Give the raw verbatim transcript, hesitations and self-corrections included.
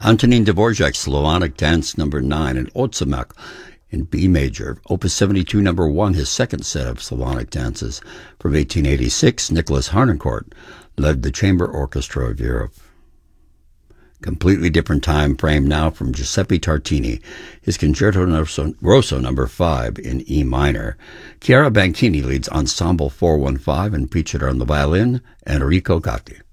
Antonin Dvorak's Slavonic Dance Number nine and Otsamak in B major, Opus seventy-two Number one, his second set of Slavonic dances. From eighteen eighty-six, Nicholas Harnoncourt led the Chamber Orchestra of Europe. Completely different time frame now from Giuseppe Tartini, his Concerto Grosso Number five in E minor. Chiara Banchini leads Ensemble four one five and featured on the violin Enrico Gatti.